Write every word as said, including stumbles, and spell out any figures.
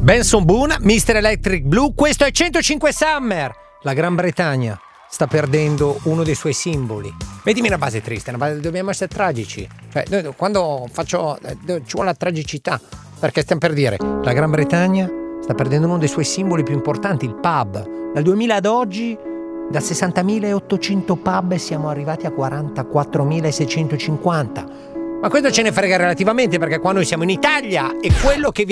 Benson Boone, mister Electric Blue, questo è centocinque Summer. La Gran Bretagna sta perdendo uno dei suoi simboli. Vedimi una base triste, una base, dobbiamo essere tragici. Cioè, noi, quando faccio, ci vuole la tragicità, perché stiamo per dire, la Gran Bretagna sta perdendo uno dei suoi simboli più importanti, il pub. Dal duemila ad oggi, da sessantamila ottocento pub siamo arrivati a quarantaquattromilaseicentocinquanta. Ma questo ce ne frega relativamente, perché qua noi siamo in Italia e quello che vi